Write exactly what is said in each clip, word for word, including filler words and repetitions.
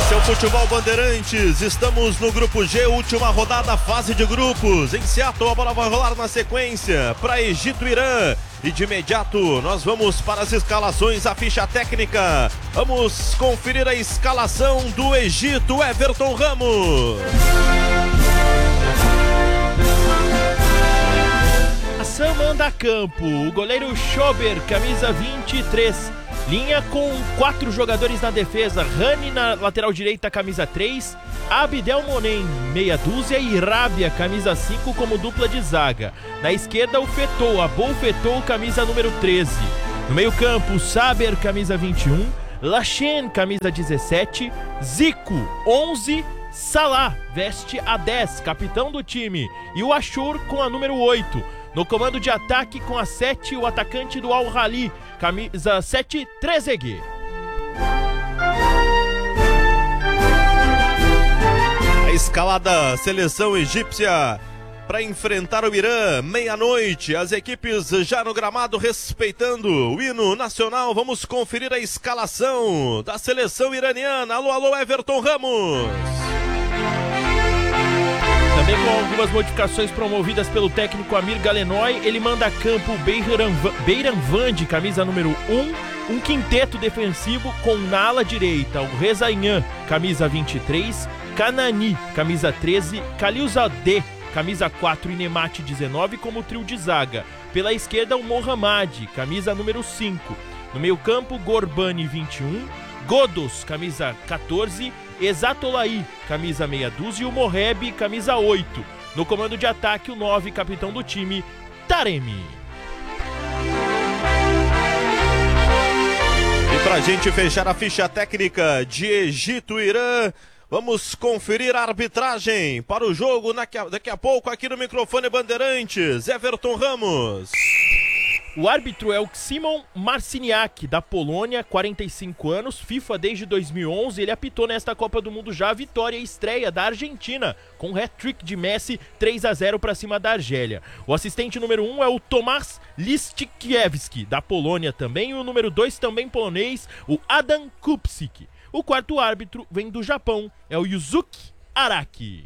Esse é o Futebol Bandeirantes, estamos no Grupo G, última rodada, fase de grupos. Em Seattle a bola vai rolar na sequência para Egito e Irã. E de imediato nós vamos para as escalações, a ficha técnica. Vamos conferir a escalação do Egito, Everton Ramos. Ação manda a campo, o goleiro Schober, camisa vinte e três. Linha com quatro jogadores na defesa, Rani na lateral direita, camisa três, Abdel Monem, meia dúzia e Rábia, camisa cinco, como dupla de zaga. Na esquerda, o Fetou, Abou Fetou, camisa número treze. No meio campo, Saber, camisa vinte e um, Lachen, camisa dezessete, Zico, onze, Salah, veste a dez, capitão do time, e o Ashur com a número oito. No comando de ataque com a sete, o atacante do Al-Ahly, camisa sete, Trezeguet. A escalada seleção egípcia para enfrentar o Irã, meia-noite, as equipes já no gramado respeitando o hino nacional. Vamos conferir a escalação da seleção iraniana. Alô, alô, Everton Ramos. Também com algumas modificações promovidas pelo técnico Amir Galenoy, ele manda a campo Beiranvand, camisa número um, um quinteto defensivo com na ala direita o Rezainhan, camisa vinte e três, Kanani, camisa treze, Khalilzadeh, camisa quatro e Nemati dezenove como trio de zaga. Pela esquerda o Mohammadi, camisa número cinco. No meio campo Gorbani vinte e um, Godos, camisa quatorze, Exatolaí, camisa meia dúzia e o Morreb, camisa oito. No comando de ataque, o nove, capitão do time, Taremi. E pra gente fechar a ficha técnica de Egito e Irã, vamos conferir a arbitragem para o jogo daqui a pouco aqui no microfone Bandeirantes. Everton Ramos. O árbitro é o Szymon Marciniak, da Polônia, quarenta e cinco anos, FIFA desde dois mil e onze. Ele apitou nesta Copa do Mundo já a vitória e estreia da Argentina, com hat-trick de Messi, três a zero para cima da Argélia. O assistente número um é o Tomasz Liścikiewski, da Polônia também, e o número dois, também polonês, o Adam Kupczyk. O quarto árbitro vem do Japão, é o Yuzuki Araki.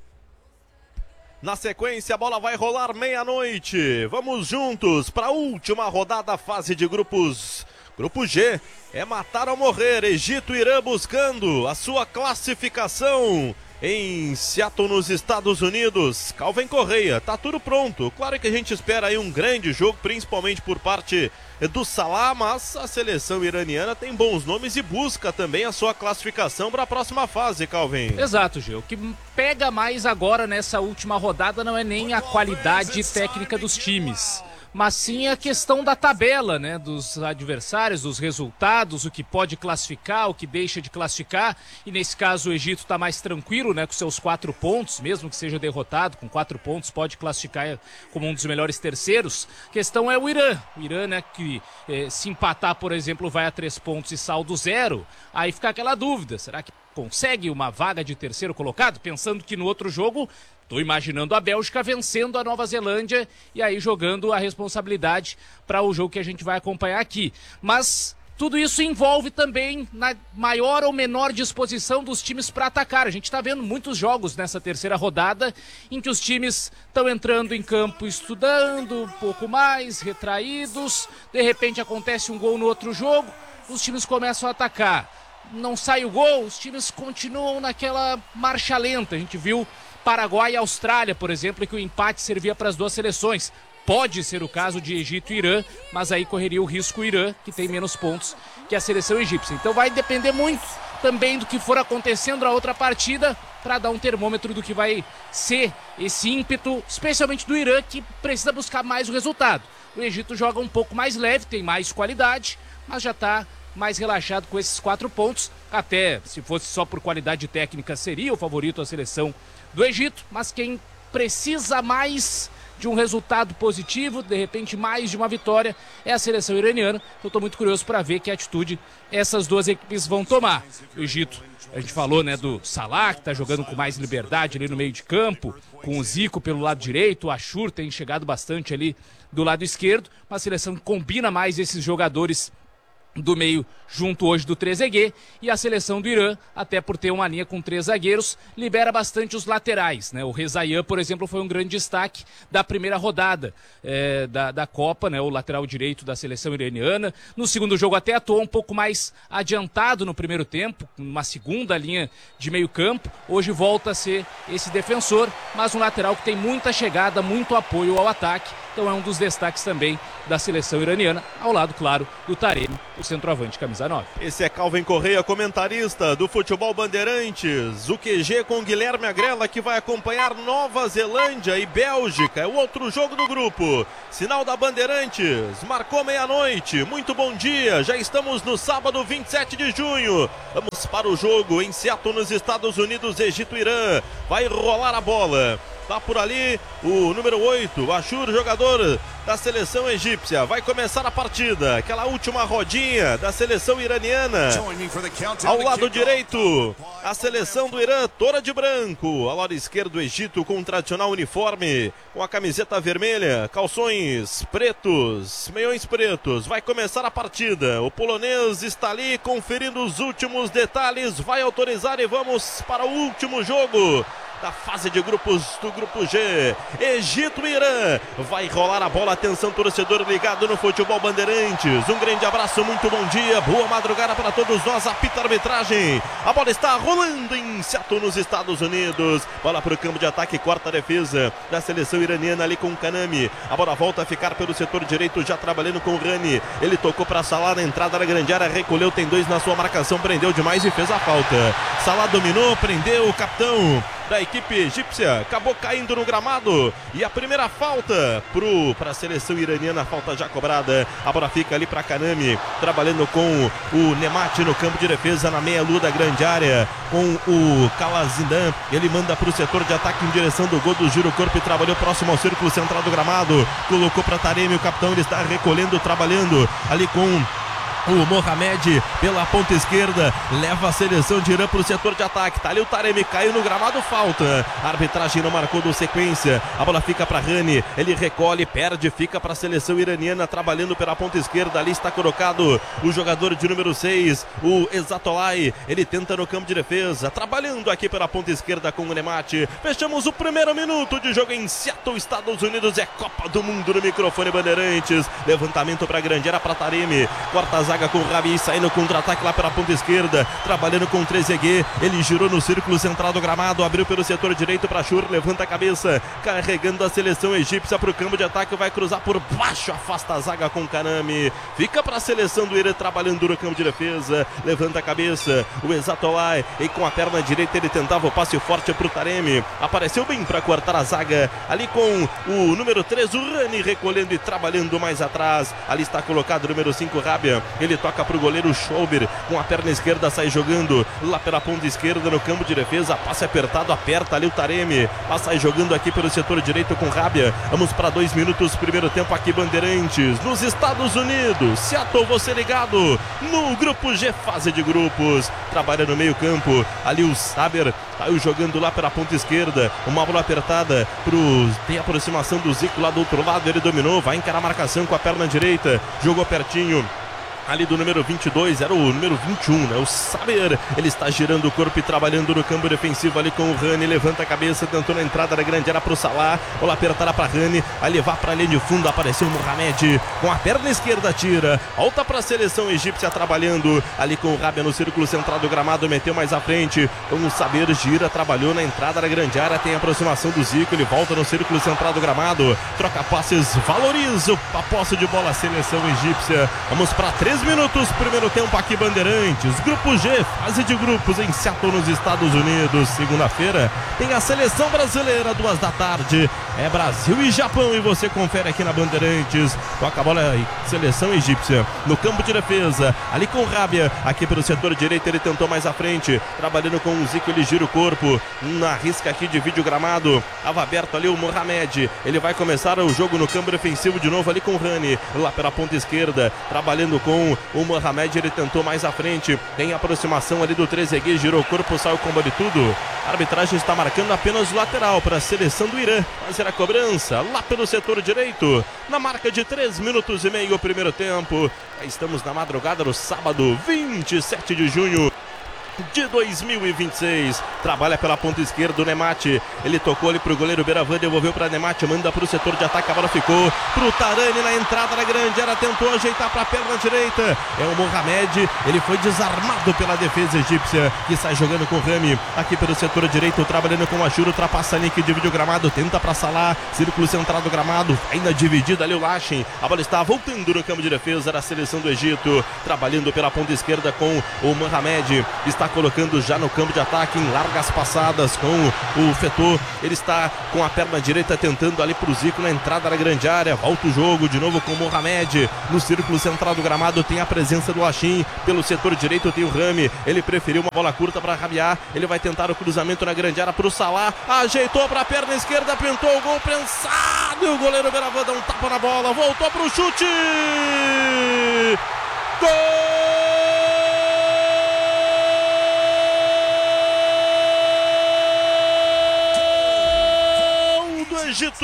Na sequência, a bola vai rolar meia-noite. Vamos juntos para a última rodada, fase de grupos. Grupo G é matar ou morrer. Egito e Irã buscando a sua classificação em Seattle, nos Estados Unidos. Calvin Correia, tá tudo pronto. Claro que a gente espera aí um grande jogo, principalmente por parte do Salah, mas a seleção iraniana tem bons nomes e busca também a sua classificação para a próxima fase, Calvin. Exato, Gil. O que pega mais agora nessa última rodada não é nem a qualidade técnica dos times, mas sim a questão da tabela, né, dos adversários, dos resultados, o que pode classificar, o que deixa de classificar, e nesse caso o Egito está mais tranquilo, né, com seus quatro pontos, mesmo que seja derrotado, com quatro pontos pode classificar como um dos melhores terceiros. A questão é o Irã, o Irã, né, que eh, se empatar, por exemplo, vai a três pontos e saldo zero, aí fica aquela dúvida, será que consegue uma vaga de terceiro colocado? Pensando que no outro jogo, estou imaginando a Bélgica vencendo a Nova Zelândia e aí jogando a responsabilidade para o jogo que a gente vai acompanhar aqui. Mas tudo isso envolve também na maior ou menor disposição dos times para atacar. A gente está vendo muitos jogos nessa terceira rodada em que os times estão entrando em campo estudando um pouco mais, retraídos. De repente acontece um gol no outro jogo, os times começam a atacar. Não sai o gol, os times continuam naquela marcha lenta. A gente viu Paraguai e Austrália, por exemplo, que o empate servia para as duas seleções. Pode ser o caso de Egito e Irã, mas aí correria o risco o Irã, que tem menos pontos que a seleção egípcia. Então vai depender muito também do que for acontecendo na outra partida para dar um termômetro do que vai ser esse ímpeto, especialmente do Irã, que precisa buscar mais o resultado. O Egito joga um pouco mais leve, tem mais qualidade, mas já está mais relaxado com esses quatro pontos. Até se fosse só por qualidade técnica seria o favorito a seleção do Egito, mas quem precisa mais de um resultado positivo, de repente mais de uma vitória, é a seleção iraniana. Eu estou muito curioso para ver que atitude essas duas equipes vão tomar. O Egito, a gente falou, né, do Salah, que está jogando com mais liberdade ali no meio de campo, com o Zico pelo lado direito, o Ashur tem chegado bastante ali do lado esquerdo, uma seleção que combina mais esses jogadores do meio junto hoje do Trezeguet, e a seleção do Irã, até por ter uma linha com três zagueiros, libera bastante os laterais, né? O Rezaian, por exemplo, foi um grande destaque da primeira rodada é, da, da Copa, né? O lateral direito da seleção iraniana. No segundo jogo até atuou um pouco mais adiantado no primeiro tempo, uma segunda linha de meio campo. Hoje volta a ser esse defensor, mas um lateral que tem muita chegada, muito apoio ao ataque. Então é um dos destaques também da seleção iraniana, ao lado, claro, do Taremi, o centroavante camisa nove. Esse é Calvin Correia, comentarista do Futebol Bandeirantes. O Q G com Guilherme Agrela, que vai acompanhar Nova Zelândia e Bélgica. É o outro jogo do grupo. Sinal da Bandeirantes, marcou meia-noite. Muito bom dia, já estamos no sábado vinte e sete de junho. Vamos para o jogo em Seattle, nos Estados Unidos, Egito-Irã. Vai rolar a bola. Tá por ali o número oito, Ashur, jogador da seleção egípcia. Vai começar a partida. Aquela última rodinha da seleção iraniana. Ao lado direito, a seleção do Irã, toda de branco. Ao lado esquerdo, o Egito com o tradicional uniforme, com a camiseta vermelha, calções pretos, meiões pretos. Vai começar a partida. O polonês está ali conferindo os últimos detalhes. Vai autorizar e vamos para o último jogo da fase de grupos do grupo G. Egito e Irã. Vai rolar a bola. Atenção, torcedor ligado no Futebol Bandeirantes. Um grande abraço, muito bom dia, boa madrugada para todos nós. Apita a arbitragem. A bola está rolando em Seattle, nos Estados Unidos. Bola para o campo de ataque, quarta defesa da seleção iraniana ali com o Kanami. A bola volta a ficar pelo setor direito, já trabalhando com o Rani. Ele tocou para Salah na entrada da grande área, recolheu, tem dois na sua marcação, prendeu demais e fez a falta. Salah dominou, prendeu o capitão da equipe egípcia, acabou caindo no gramado, e a primeira falta para a seleção iraniana, falta já cobrada. A bola fica ali para Kanami, trabalhando com o Nemati no campo de defesa, na meia-lua da grande área, com o Kalazindan. Ele manda para o setor de ataque em direção do gol do giro corpo e trabalhou próximo ao círculo central do gramado, colocou para Taremi, o capitão. Ele está recolhendo, trabalhando ali com o Mohamed pela ponta esquerda, leva a seleção de Irã para o setor de ataque. Tá ali o Taremi, caiu no gramado, falta. A arbitragem não marcou do sequência. A bola fica para Rani, ele recolhe, perde, fica para a seleção iraniana trabalhando pela ponta esquerda. Ali está colocado o jogador de número seis, o Ezatolai. Ele tenta no campo de defesa, trabalhando aqui pela ponta esquerda com o Nemati. Fechamos o primeiro minuto de jogo em Seattle, Estados Unidos. É Copa do Mundo no microfone Bandeirantes. Levantamento para a grande área para Taremi, corta a zaga com o Rabi, saindo contra-ataque lá pela ponta esquerda, trabalhando com o Trezeguet. Ele girou no círculo central do gramado, abriu pelo setor direito para Ashur, levanta a cabeça, carregando a seleção egípcia para o campo de ataque, vai cruzar por baixo, afasta a zaga com Kanami, fica para a seleção do Irã trabalhando no campo de defesa, levanta a cabeça, o Ezatolai, e com a perna direita ele tentava o passe forte para o Taremi, apareceu bem para cortar a zaga, ali com o número três, o Rani, recolhendo e trabalhando mais atrás. Ali está colocado o número cinco, Rabia. Ele toca para o goleiro Schober, com a perna esquerda, sai jogando lá pela ponta esquerda no campo de defesa, passe apertado, aperta ali o Taremi, passa jogando aqui pelo setor direito com Rabia. Vamos para dois minutos, primeiro tempo aqui Bandeirantes, nos Estados Unidos. Seattle, você ligado no grupo G, fase de grupos, trabalha no meio campo, ali o Saber, saiu jogando lá pela ponta esquerda, uma bola apertada pro, tem aproximação do Zico lá do outro lado, ele dominou, vai encarar a marcação com a perna direita, jogou pertinho ali do número vinte e dois, era o número vinte e um, né? O Saber, ele está girando o corpo e trabalhando no campo defensivo ali com o Rani, levanta a cabeça, tentou na entrada da grande área para o Salah, bola apertada para Rani, a levar para a linha de fundo, apareceu o Mohamed, com a perna esquerda tira, volta para a seleção egípcia trabalhando ali com o Rabia no círculo central do gramado, meteu mais à frente, com o Saber, gira, trabalhou na entrada da grande área, tem a aproximação do Zico, ele volta no círculo central do gramado, troca passes, valoriza a posse de bola a seleção egípcia. Vamos para três minutos, primeiro tempo aqui Bandeirantes, grupo G, fase de grupos em Seattle, nos Estados Unidos. Segunda-feira tem a seleção brasileira, duas da tarde, é Brasil e Japão, e você confere aqui na Bandeirantes. Toca a bola aí, seleção egípcia no campo de defesa, ali com o Rabia, aqui pelo setor direito, ele tentou mais à frente, trabalhando com o Zico, ele gira o corpo, na risca aqui de vídeo gramado, estava aberto ali o Mohamed, ele vai começar o jogo no campo defensivo de novo ali com o Rani, lá pela ponta esquerda, trabalhando com com o Mohamed, ele tentou mais à frente, tem aproximação ali do Trezeguet, girou o corpo, saiu com bola e tudo. A arbitragem está marcando apenas o lateral para a seleção do Irã fazer a cobrança lá pelo setor direito, na marca de três minutos e meio o primeiro tempo. Já estamos na madrugada do sábado, vinte e sete de junho de dois mil e vinte e seis. Trabalha pela ponta esquerda o Nemati, ele tocou ali pro goleiro Beravan, devolveu para Nemati, manda pro setor de ataque, a bola ficou pro Tarani na entrada da grande área, tentou ajeitar para a perna direita, é o Mohamed, ele foi desarmado pela defesa egípcia, que sai jogando com o Rami, aqui pelo setor direito, trabalhando com o Ashur, ultrapassa ali, que divide o gramado, tenta para Salah, círculo central do gramado, ainda dividida ali o Lashin, a bola está voltando no campo de defesa da seleção do Egito, trabalhando pela ponta esquerda com o Mohamed, está colocando já no campo de ataque em largas passadas com o Fetô, ele está com a perna direita tentando ali pro Zico na entrada da grande área, volta o jogo de novo com o Mohamed, no círculo central do gramado tem a presença do Hashim, pelo setor direito tem o Rami, ele preferiu uma bola curta para Rabiar, ele vai tentar o cruzamento na grande área pro Salah, ajeitou para a perna esquerda, pintou o gol pensado e o goleiro Beravan dá um tapa na bola, voltou pro chute, gol Egito!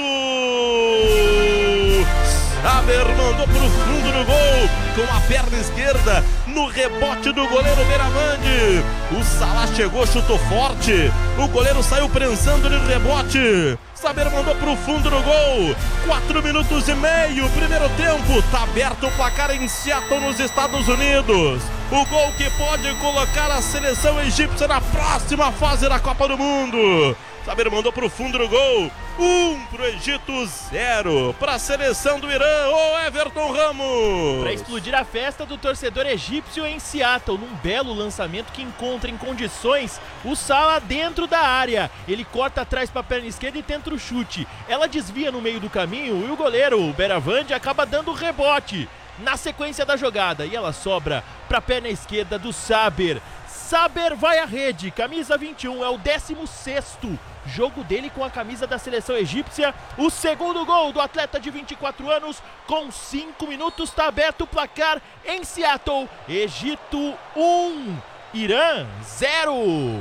Saber mandou pro fundo do gol com a perna esquerda no rebote do goleiro Beravan. O Salah chegou, chutou forte, o goleiro saiu prensando no rebote. Saber mandou pro fundo do gol. quatro minutos e meio, primeiro tempo, tá aberto o placar em Seattle, nos Estados Unidos. O gol que pode colocar a seleção egípcia na próxima fase da Copa do Mundo. Saber mandou pro fundo do gol. Um pro Egito, zero para a seleção do Irã, o Everton Ramos. Para explodir a festa do torcedor egípcio em Seattle, num belo lançamento que encontra em condições o Salah dentro da área. Ele corta atrás para a perna esquerda e tenta o chute. Ela desvia no meio do caminho e o goleiro, o Beravan, acaba dando o rebote na sequência da jogada. E ela sobra para a perna esquerda do Saber. Saber vai à rede, camisa vinte e um, é o décimo sexto jogo dele com a camisa da seleção egípcia. O segundo gol do atleta de vinte e quatro anos, com cinco minutos, está aberto o placar em Seattle. Egito um, Irã zero.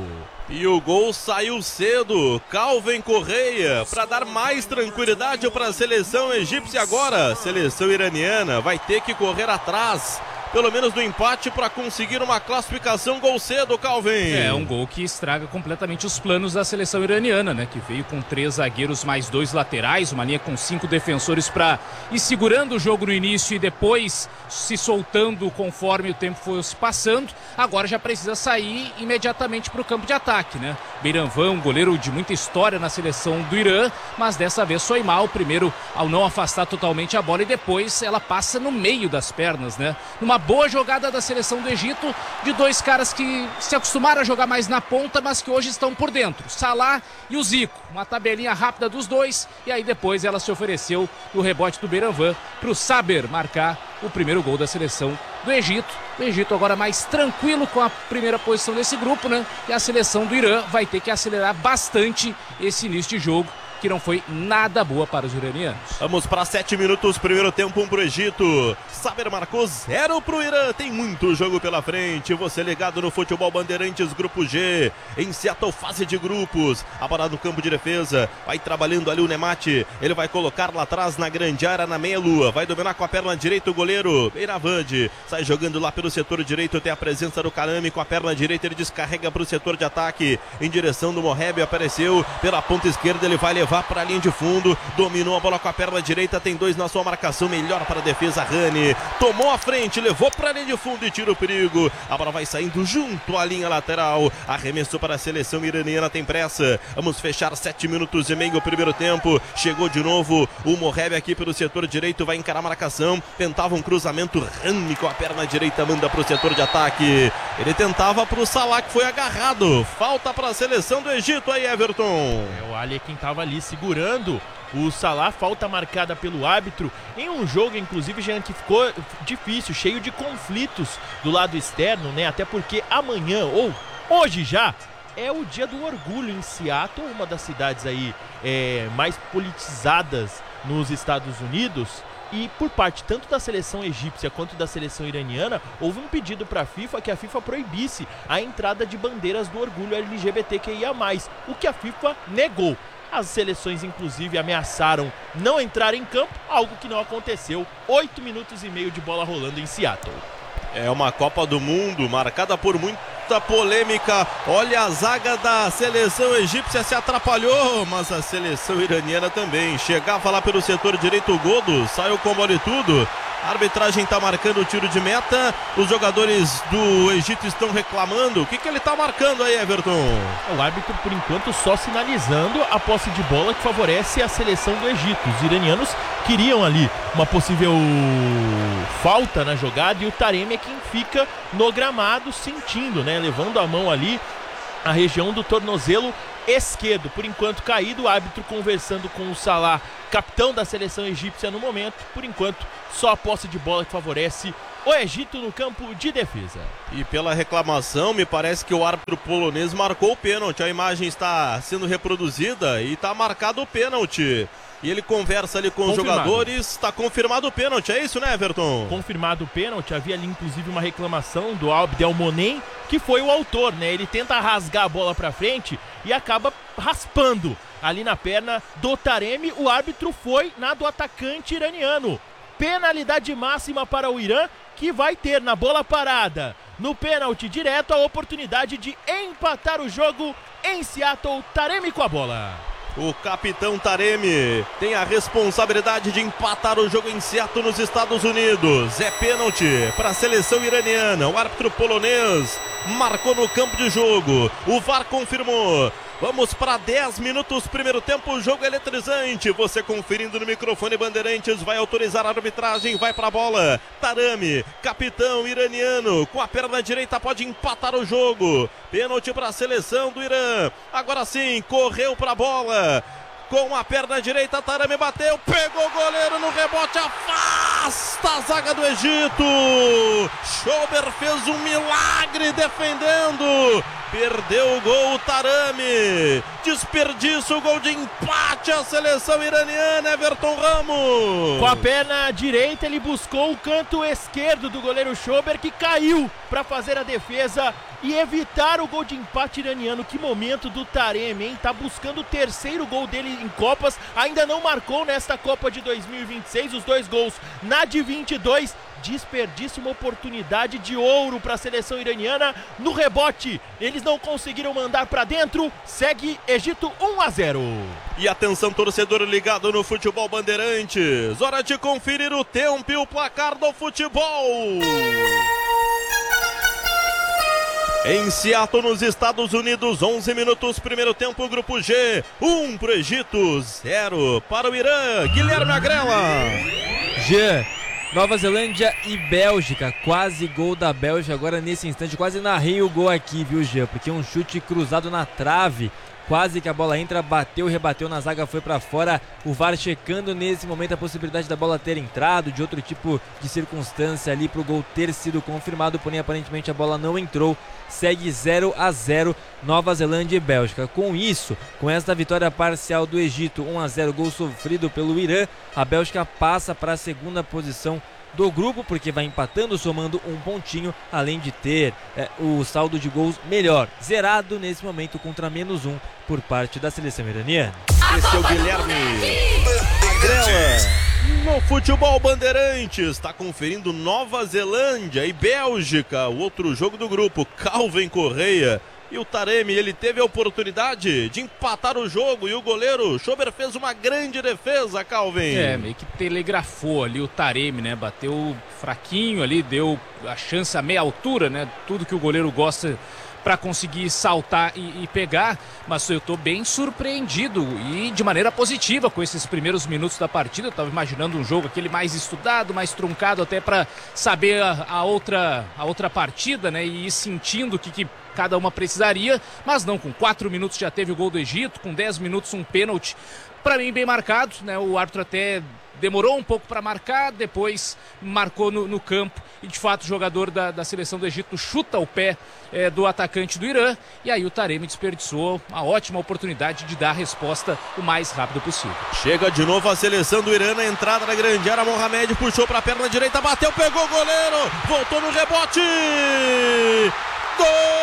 E o gol saiu cedo, Calvin Correia, para dar mais tranquilidade para a seleção egípcia agora. Seleção iraniana vai ter que correr atrás, pelo menos do empate, para conseguir uma classificação. Gol cedo, Calvin. É um gol que estraga completamente os planos da seleção iraniana, né? Que veio com três zagueiros mais dois laterais, uma linha com cinco defensores para ir segurando o jogo no início e depois se soltando conforme o tempo fosse passando. Agora já precisa sair imediatamente para o campo de ataque, né? Beravan, um goleiro de muita história na seleção do Irã, mas dessa vez foi mal, primeiro ao não afastar totalmente a bola e depois ela passa no meio das pernas, né? Numa boa jogada da seleção do Egito, de dois caras que se acostumaram a jogar mais na ponta, mas que hoje estão por dentro, Salah e o Zico. Uma tabelinha rápida dos dois, e aí depois ela se ofereceu no rebote do Beravan para o Saber marcar o primeiro gol da seleção do Egito. O Egito agora mais tranquilo com a primeira posição desse grupo, né? E a seleção do Irã vai ter que acelerar bastante esse início de jogo, que não foi nada boa para os iranianos. Vamos para sete minutos, primeiro tempo, um pro Egito. Saber marcou, zero pro Irã. Tem muito jogo pela frente. Você ligado no Futebol Bandeirantes, Grupo G. Em Seattle, fase de grupos. A bola no campo de defesa. Vai trabalhando ali o Nemati. Ele vai colocar lá atrás na grande área, na meia-lua. Vai dominar com a perna direita o goleiro Beravan. Sai jogando lá pelo setor direito. Tem a presença do Karami com a perna direita. Ele descarrega para o setor de ataque. Em direção do Moheb. Apareceu pela ponta esquerda. Ele vai levar para a linha de fundo, dominou a bola com a perna direita, tem dois na sua marcação, melhor para a defesa. Rani tomou a frente, levou para a linha de fundo e tira o perigo. A bola vai saindo junto à linha lateral, arremesso para a seleção iraniana, tem pressa. Vamos fechar sete minutos e meio o primeiro tempo. Chegou de novo o Moheb aqui pelo setor direito, vai encarar a marcação, tentava um cruzamento. Rani com a perna direita manda para o setor de ataque, ele tentava para o Salah, que foi agarrado. Falta para a seleção do Egito aí, Everton. É o Ali quem estava ali segurando o Salah, falta marcada pelo árbitro em um jogo, inclusive, já que ficou difícil, cheio de conflitos do lado externo, né? Até porque amanhã, ou hoje já, é o dia do orgulho em Seattle, uma das cidades aí é, mais politizadas nos Estados Unidos. E por parte tanto da seleção egípcia quanto da seleção iraniana, houve um pedido para a FIFA que a FIFA proibisse a entrada de bandeiras do orgulho L G B T Q I A mais, o que a FIFA negou. As seleções, inclusive, ameaçaram não entrar em campo, algo que não aconteceu. Oito minutos e meio de bola rolando em Seattle. É uma Copa do Mundo marcada por muita polêmica. Olha, a zaga da seleção egípcia se atrapalhou, mas a seleção iraniana também. Chegava lá pelo setor direito o Godo, saiu com bola e tudo. A arbitragem está marcando o tiro de meta. Os jogadores do Egito estão reclamando. O que, que ele está marcando aí, Everton? O árbitro, por enquanto, só sinalizando a posse de bola que favorece a seleção do Egito. Os iranianos queriam ali uma possível falta na jogada e o Taremi é quem fica no gramado sentindo, né? Levando a mão ali a região do tornozelo esquerdo. Por enquanto caído, o árbitro conversando com o Salah, capitão da seleção egípcia no momento. Por enquanto, só a posse de bola que favorece o Egito no campo de defesa. E pela reclamação, me parece que o árbitro polonês marcou o pênalti. A imagem está sendo reproduzida e está marcado o pênalti. E ele conversa ali com Confirmado. os jogadores. Está confirmado o pênalti, é isso, né, Everton? Confirmado o pênalti. Havia ali, inclusive, uma reclamação do Abdel Monem, que foi o autor, né? Ele tenta rasgar a bola para frente e acaba raspando ali na perna do Taremi. O árbitro foi na do atacante iraniano. Penalidade máxima para o Irã, que vai ter na bola parada, no pênalti direto, a oportunidade de empatar o jogo em Seattle. Taremi com a bola. O capitão Taremi tem a responsabilidade de empatar o jogo em Seattle, nos Estados Unidos. É pênalti para a seleção iraniana. O árbitro polonês marcou no campo de jogo. O V A R confirmou. Vamos para dez minutos, primeiro tempo, jogo eletrizante. Você conferindo no microfone Bandeirantes, vai autorizar a arbitragem, vai para a bola. Taremi, capitão iraniano, com a perna direita pode empatar o jogo. Pênalti para a seleção do Irã. Agora sim, correu para a bola. Com a perna direita, Taremi bateu, pegou o goleiro no rebote, afasta a zaga do Egito. Schober fez um milagre defendendo. Perdeu o gol, Taremi. Desperdiça o gol de empate a seleção iraniana, Everton Ramos. Com a perna direita, ele buscou o canto esquerdo do goleiro Schober, que caiu para fazer a defesa e evitar o gol de empate iraniano. Que momento do Taremi, hein? Tá buscando o terceiro gol dele em Copas. Ainda não marcou nesta Copa de dois mil e vinte e seis. Os dois gols na de vinte e dois. Desperdiça uma oportunidade de ouro para a seleção iraniana. No rebote, eles não conseguiram mandar para dentro. Segue Egito um a zero. E atenção, torcedor ligado no Futebol Bandeirantes. Hora de conferir o tempo e o placar do futebol. Em Seattle, nos Estados Unidos, onze minutos, primeiro tempo, grupo G. um para o Egito, zero para o Irã. Guilherme Agrela. G. Nova Zelândia e Bélgica, quase gol da Bélgica agora nesse instante, quase narrei o gol aqui, viu, Jean? Porque um chute cruzado na trave, quase que a bola entra, bateu, rebateu na zaga, foi pra fora. O V A R checando nesse momento a possibilidade da bola ter entrado, de outro tipo de circunstância ali pro gol ter sido confirmado, porém aparentemente a bola não entrou. Segue zero a zero, Nova Zelândia e Bélgica. Com isso, com esta vitória parcial do Egito, um a zero, gol sofrido pelo Irã, a Bélgica passa para a segunda posição do grupo, porque vai empatando, somando um pontinho, além de ter é, o saldo de gols melhor, zerado nesse momento contra menos um por parte da seleção iraniana. Esse é o Guilherme Agrela. No Futebol Bandeirantes, está conferindo Nova Zelândia e Bélgica, o outro jogo do grupo. Calvin Correia e o Taremi, ele teve a oportunidade de empatar o jogo e o goleiro Schober fez uma grande defesa, Calvin. É, meio que telegrafou ali o Taremi, né? Bateu fraquinho ali, deu a chance a meia altura, né? Tudo que o goleiro gosta para conseguir saltar e, e pegar, mas eu tô bem surpreendido e de maneira positiva com esses primeiros minutos da partida. Eu tava imaginando um jogo aquele mais estudado, mais truncado, até para saber a, a, outra, a outra partida, né, e ir sentindo o que, que cada uma precisaria, mas não, com quatro minutos já teve o gol do Egito, com dez minutos um pênalti, para mim bem marcado, né? O árbitro até demorou um pouco para marcar, depois marcou no, no campo e de fato o jogador da, da seleção do Egito chuta o pé é, do atacante do Irã, e aí o Taremi desperdiçou uma ótima oportunidade de dar a resposta o mais rápido possível. Chega de novo a seleção do Irã na entrada da grande área. Mohamed puxou para a perna direita, bateu, pegou o goleiro, voltou no rebote, gol!